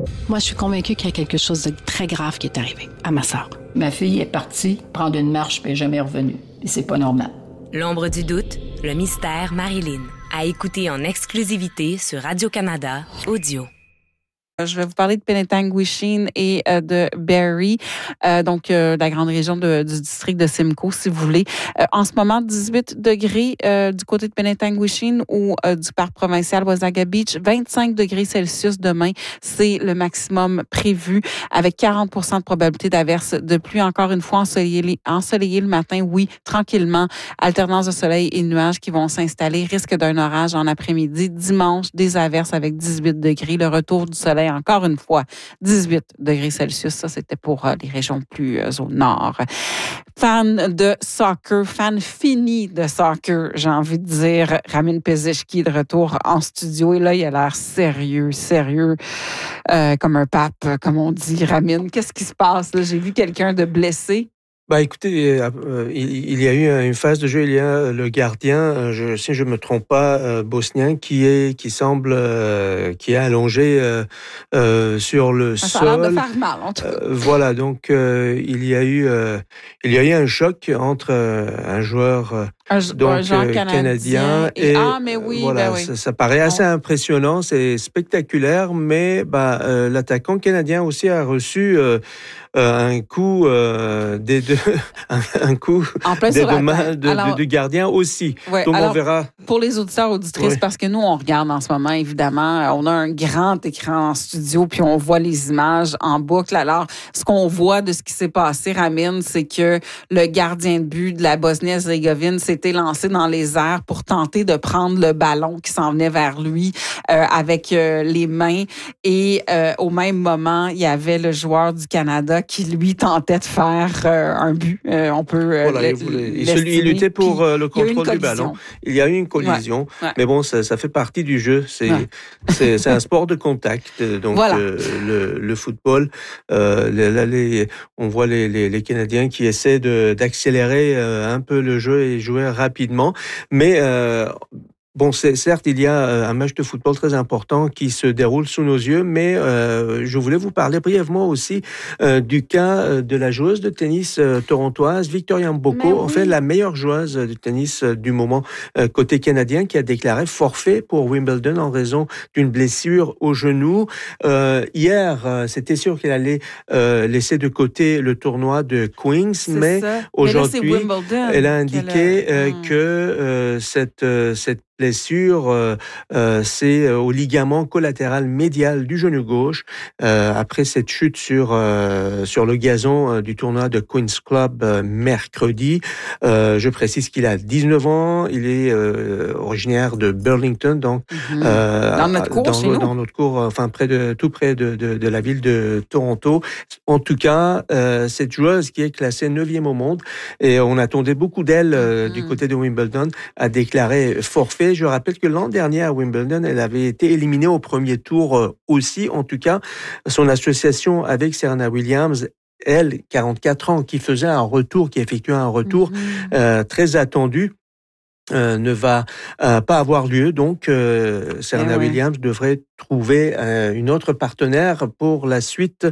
Moi, je suis convaincue qu'il y a quelque chose de très grave qui est arrivé à ma sœur. Ma fille est partie prendre une marche puis elle n'est jamais revenue. Et c'est pas normal. L'ombre du doute, le mystère Marilyn. À écouter en exclusivité sur Radio-Canada Audio. Je vais vous parler de Penetanguishene et de Barrie, donc la grande région du district de Simcoe, si vous voulez. En ce moment, 18 degrés du côté de Penetanguishene ou du parc provincial Wasaga Beach, 25 degrés Celsius demain, c'est le maximum prévu, avec 40% de probabilité d'averse de pluie. Encore une fois, ensoleillé le matin, oui, tranquillement, alternance de soleil et nuages qui vont s'installer, risque d'un orage en après-midi. Dimanche, des averses avec 18 degrés, le retour du soleil encore une fois, 18 degrés Celsius. Ça, c'était pour les régions plus au nord. Fan de soccer, fan fini de soccer, j'ai envie de dire. Ramin Pezeshki de retour en studio. Et là, il a l'air sérieux, comme un pape, comme on dit. Ramin, qu'est-ce qui se passe? Là? J'ai vu quelqu'un de blessé. Écoutez, il y a eu une phase de jeu, il y a le gardien, si je me trompe pas, bosnien, qui est allongé sur le sol. Ça a l'air de faire mal, en tout cas. Voilà, donc il y a eu un choc entre un joueur canadien et mais oui, voilà, oui. Ça paraît assez impressionnant, c'est spectaculaire, mais l'attaquant canadien aussi a reçu un coup des deux, un coup des deux mains du gardien aussi. Ouais, donc on verra. Pour les auditeurs auditrices, parce que nous on regarde en ce moment évidemment, on a un grand écran en studio puis on voit les images en boucle. Alors ce qu'on voit de ce qui s'est passé, Ramin, c'est que le gardien de but de la Bosnie-Herzégovine s'était lancé dans les airs pour tenter de prendre le ballon qui s'en venait vers lui avec les mains et au même moment il y avait le joueur du Canada qui, lui, tentait de faire un but. On peut il luttait pour le contrôle du ballon. Il y a eu une collision. Ouais. Mais bon, ça fait partie du jeu. C'est un sport de contact. Donc, voilà. Le football, on voit les Canadiens qui essaient d'accélérer un peu le jeu et jouer rapidement. Mais... Bon, certes, il y a un match de football très important qui se déroule sous nos yeux, mais je voulais vous parler brièvement aussi du cas de la joueuse de tennis torontoise, Victoria Mboko, en fait la meilleure joueuse de tennis du moment côté canadien, qui a déclaré forfait pour Wimbledon en raison d'une blessure au genou. Hier, c'était sûr qu'elle allait laisser de côté le tournoi de Queens, mais aujourd'hui, elle a indiqué que cette blessure, c'est au ligament collatéral médial du genou gauche après cette chute sur le gazon du tournoi de Queen's Club mercredi. Je précise qu'il a 19 ans, il est originaire de Burlington, donc dans notre cour, enfin tout près de la ville de Toronto. En tout cas, cette joueuse qui est classée 9e au monde, et on attendait beaucoup d'elle du côté de Wimbledon, a déclaré forfait. Je rappelle que l'an dernier à Wimbledon, elle avait été éliminée au premier tour aussi. En tout cas, son association avec Serena Williams, elle, 44 ans, qui effectuait un retour très attendu, ne va pas avoir lieu. Donc, Serena Williams devrait trouver une autre partenaire pour la suite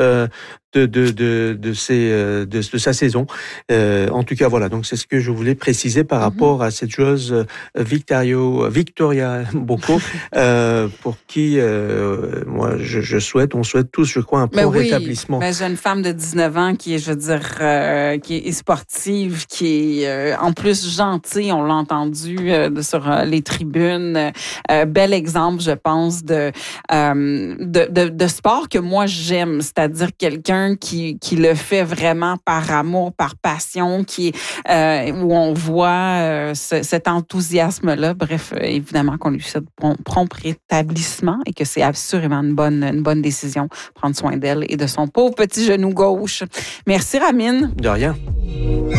de sa saison. En tout cas, voilà. Donc, c'est ce que je voulais préciser par rapport à cette joueuse Victoria Mboko, pour qui, moi, on souhaite tous, je crois, un prompt rétablissement. Mais jeune femme de 19 ans qui est, je veux dire, qui est sportive, qui est en plus gentille, on l'a entendu sur les tribunes. Bel exemple, je pense, de sport que moi j'aime, c'est-à-dire quelqu'un qui le fait vraiment par amour, par passion, où on voit cet enthousiasme-là. Bref, évidemment qu'on lui souhaite prompt rétablissement et que c'est assurément une bonne décision, prendre soin d'elle et de son pauvre petit genou gauche. Merci, Ramin. De rien.